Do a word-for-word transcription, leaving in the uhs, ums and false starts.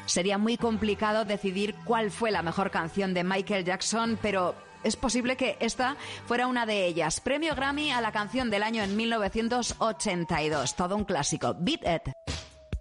Sería muy complicado decidir cuál fue la mejor canción de Michael Jackson, pero es posible que esta fuera una de ellas. Premio Grammy a la canción del año en mil novecientos ochenta y dos. Todo un clásico. Beat It.